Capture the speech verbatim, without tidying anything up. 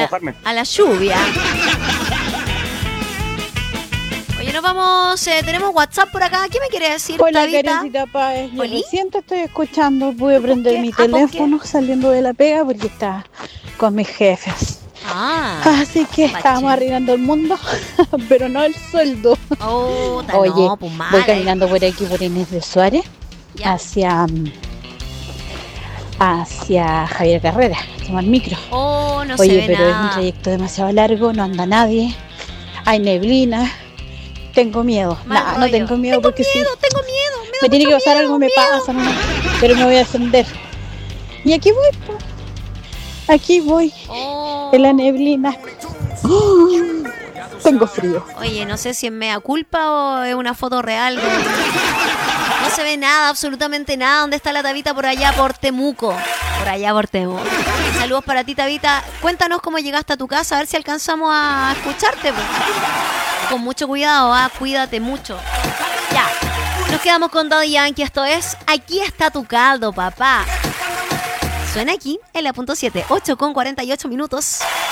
mojarme. A la lluvia. Oye, nos vamos, eh, tenemos WhatsApp por acá. ¿Qué me quiere decir, Hola, Tabita? Karencita Páez. Yo ¿Oli? recién te estoy escuchando. Pude prender qué? mi Ah, ¿por teléfono saliendo de la pega porque está con mis jefes. Ah, Así que estábamos machín. arreglando el mundo, pero no el sueldo. Oh, ta- Oye, no, pues mala, voy eh. caminando por aquí por Inés de Suárez Ya. hacia mm, hacia Javier Carrera, toma el micro. Oh, no se Oye, ve pero es un nada. trayecto demasiado largo, no anda nadie, hay neblina, tengo miedo. Mal Nah, no rollo. tengo miedo porque si Miedo, tengo miedo. Me, da me tiene que mucho pasar miedo, algo, me miedo. pasa, nomás, pero me voy a defender. Y aquí voy, po. Aquí voy, Oh. en la neblina. ¡Oh! Tengo frío. Oye, no sé si es mea culpa o es una foto real. No se ve nada, absolutamente nada. ¿Dónde está la Tabita? Por allá, por Temuco. Por allá, por Temuco. Saludos para ti, Tabita. Cuéntanos cómo llegaste a tu casa, a ver si alcanzamos a escucharte. Pues. Con mucho cuidado, ¿ah? Cuídate mucho. Ya. Nos quedamos con Daddy Yankee. Esto es Aquí está tu caldo, papá. Suena aquí en la punto siete, ocho con cuarenta y ocho minutos.